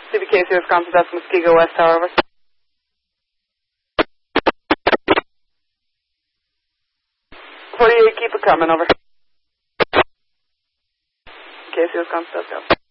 CBKC Wisconsin, that's Muskego West Tower, over. Keep it coming, over. KC Wisconsin, let's go.